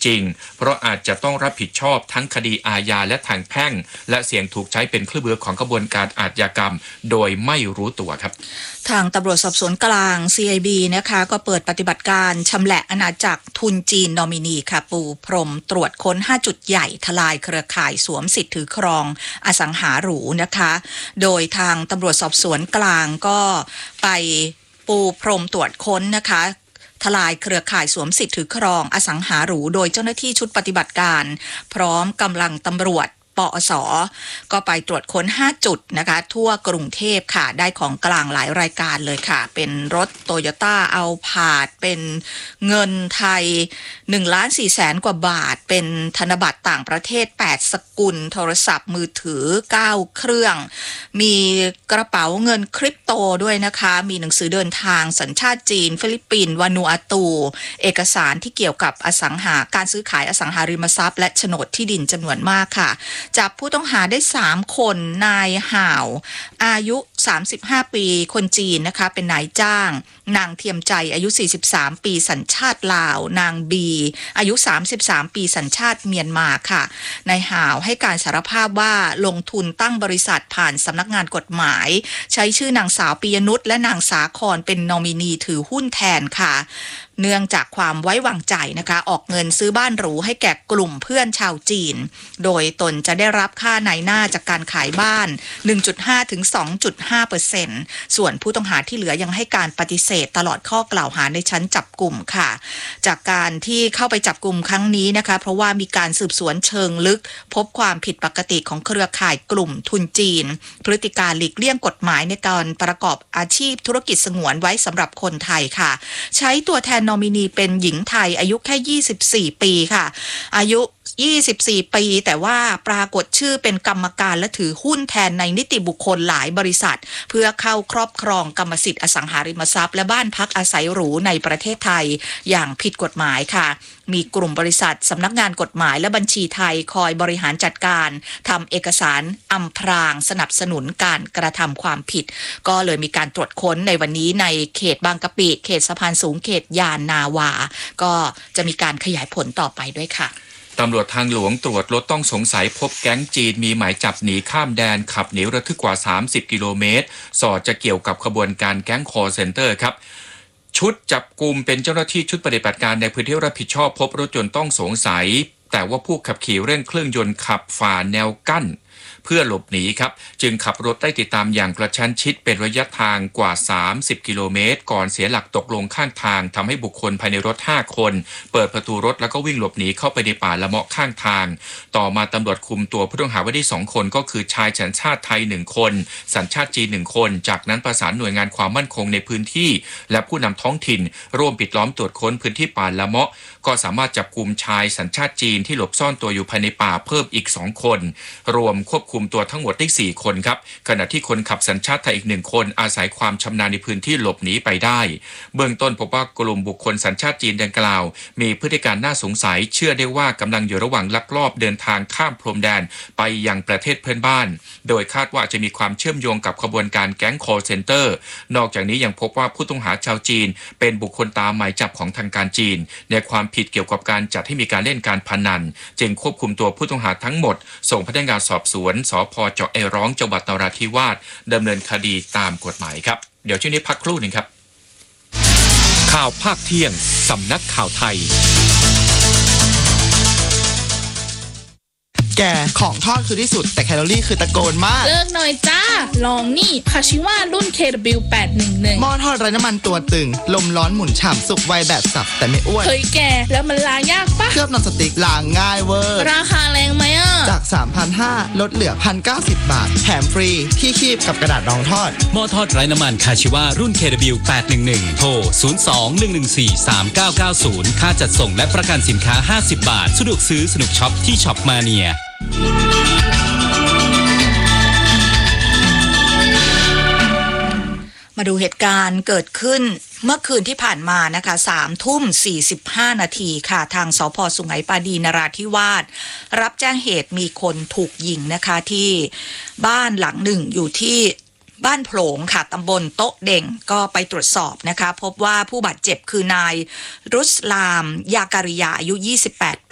จริงเพราะอาจจะต้องรับผิดชอบทั้งคดีอาญาและทางแพ่งและเสี่ยงถูกใช้เป็นเครื่องมือของกระบวนการอาชญากรรมโดยไม่รู้ตัวครับทางตำรวจสอบสวนกลาง CIB นะคะก็เปิดปฏิบัติการชำแหละอาณาจักรทุนจีนนอมินีค่ะปูพรมตรวจค้น5จุดใหญ่ทลายเครือข่ายสวมสิทธิ์ถือครองอสังหาหรูนะคะโดยทางตำรวจสอบสวนกลางก็ไปปูพรมตรวจค้นนะคะทลายเครือข่ายสวมสิทธิ์ถือครองอสังหาหรูโดยเจ้าหน้าที่ชุดปฏิบัติการพร้อมกำลังตำรวจปอส.ก็ไปตรวจค้น5จุดนะคะทั่วกรุงเทพค่ะได้ของกลางหลายรายการเลยค่ะเป็นรถโตโยต้าอัลพาร์ดเป็นเงินไทย1,400,000 กว่าบาทเป็นธนบัตรต่างประเทศ8สกุลโทรศัพท์มือถือ9เครื่องมีกระเป๋าเงินคริปโตด้วยนะคะมีหนังสือเดินทางสัญชาติจีนฟิลิปปินส์วานูอาตูเอกสารที่เกี่ยวกับอสังหาการซื้อขายอสังหาริมทรัพย์และโฉนดที่ดินจำนวนมากค่ะจับผู้ต้องหาได้3คนนายห่าวอายุ35ปีคนจีนนะคะเป็นนายจ้างนางเทียมใจอายุ43ปีสัญชาติลาวนางบีอายุ33ปีสัญชาติเมียนมาค่ะนายห่าวให้การสารภาพว่าลงทุนตั้งบริษัทผ่านสำนักงานกฎหมายใช้ชื่อนางสาวปิยนุชและนางสาครเป็นนอมินีถือหุ้นแทนค่ะเนื่องจากความไว้วางใจนะคะออกเงินซื้อบ้านหรูให้แก่กลุ่มเพื่อนชาวจีนโดยตนจะได้รับค่านายหน้าจากการขายบ้าน 1.5 ถึง 2.5% ส่วนผู้ต้องหาที่เหลือยังให้การปฏิเสธตลอดข้อกล่าวหาในชั้นจับกลุ่มค่ะจากการที่เข้าไปจับกลุ่มครั้งนี้นะคะเพราะว่ามีการสืบสวนเชิงลึกพบความผิดปกติของเครือข่ายกลุ่มทุนจีนพฤติการหลีกเลี่ยงกฎหมายในการประกอบอาชีพธุรกิจสงวนไว้สำหรับคนไทยค่ะใช้ตัวแทนนอมินีเป็นหญิงไทยอายุแค่24ปีค่ะอายุ24ปีแต่ว่าปรากฏชื่อเป็นกรรมการและถือหุ้นแทนในนิติบุคคลหลายบริษัทเพื่อเข้าครอบครองกรรมสิทธิ์อสังหาริมทรัพย์และบ้านพักอาศัยหรูในประเทศไทยอย่างผิดกฎหมายค่ะมีกลุ่มบริษัทสำนักงานกฎหมายและบัญชีไทยคอยบริหารจัดการทำเอกสารอำพรางสนับสนุนการกระทำความผิดก็เลยมีการตรวจค้นในวันนี้ในเขตบางกะปิเขตสะพานสูงเขตยานนาวาก็จะมีการขยายผลต่อไปด้วยค่ะตำรวจทางหลวงตรวจรถต้องสงสัยพบแก๊งจีนมีหมายจับหนีข้ามแดนขับหนีระทึกกว่า30กิโลเมตรสอดจะเกี่ยวกับขบวนการแก๊งคอลเซ็นเตอร์ครับชุดจับกุมเป็นเจ้าหน้าที่ชุดปฏิบัติการในพื้นที่รับผิดชอบพบรถยนต์ต้องสงสัยแต่ว่าผู้ขับขี่เร่งเครื่องยนต์ขับฝ่าแนวกั้นเพื่อหลบหนีครับจึงขับรถไล่ติดตามอย่างกระชั้นชิดเป็นระยะทางกว่า30กิโลเมตรก่อนเสียหลักตกลงข้างทางทำให้บุคคลภายในรถ5คนเปิดประตูรถแล้วก็วิ่งหลบหนีเข้าไปในป่าละเมาะข้างทางต่อมาตำรวจคุมตัวผู้ต้องหาไว้ได้2คนก็คือชายสัญชาติไทย1คนสัญชาติจีน1คนจากนั้นประสานหน่วยงานความมั่นคงในพื้นที่และผู้นำท้องถิ่นร่วมปิดล้อมตรวจค้นพื้นที่ป่าละเมาะก็สามารถจับกุมชายสัญชาติจีนที่หลบซ่อนตัวอยู่ภายในป่าเพิ่มอีก2คนรวมควบคุมตัวทั้งหมดได้4คนครับขณะที่คนขับสัญชาติไทยอีก1คนอาศัยความชำนาญในพื้นที่หลบหนีไปได้เบื้องต้นพบว่ากลุ่มบุคคลสัญชาติจีนดังกล่าวมีพฤติการน่าสงสัยเชื่อได้ว่ากำลังอยู่ระหว่างลักลอบเดินทางข้ามพรมแดนไปยังประเทศเพื่อนบ้านโดยคาดว่าจะมีความเชื่อมโยงกับขบวนการแก๊งคอลเซ็นเตอร์นอกจากนี้ยังพบว่าผู้ต้องหาชาวจีนเป็นบุคคลตามหมายจับของทางการจีนในความผิดเกี่ยวกับการจัดให้มีการเล่นการพนันจึงควบคุมตัวผู้ต้องหาทั้งหมดส่งพนักงานสอบสวนสภ.เจาะไอร้องจังหวัดนราธิวาสดำเนินคดีตามกฎหมายครับเดี๋ยวช่วงนี้พักครู่หนึ่งครับข่าวภาคเที่ยงสำนักข่าวไทยแกของทอดคือที่สุดแต่แคลอรี่คือตะโกนมากเลิกหน่อยจ้าลองนี่คาชิวารุ่น KW811 หม้อทอดไร้น้ำมันตัวตึงลมร้อนหมุนฉ่ำสุกไวแบบสับแต่ไม่อ้วนเฮ้ยแกแล้วมันล้างยากปะเคลือบนอนสติ๊กล้างง่ายเวอร์ราคาแรงไหมอ่ะจาก 3,500 ลดเหลือ 1,090 บาทแถมฟรีที่คีบกับกระดาษรองทอดหม้อทอดไร้น้ำมันคาชิวารุ่น KW811 โทร 02-114-3990 ค่าจัดส่งและประกันสินค้า50 บาทสะดวกซื้อสนุกช็อปที่ช็อปมาเนียมาดูเหตุการณ์เกิดขึ้นเมื่อคืนที่ผ่านมานะคะ3:45 นาทีค่ะทางสภ.สุไหงปาดีนราธิวาสรับแจ้งเหตุมีคนถูกยิงนะคะที่บ้านหลังหนึ่งอยู่ที่บ้านโผลงค่ะตำบลโต๊ะเด่งก็ไปตรวจสอบนะคะพบว่าผู้บาดเจ็บคือนายรุสลามยาการิยาอายุ28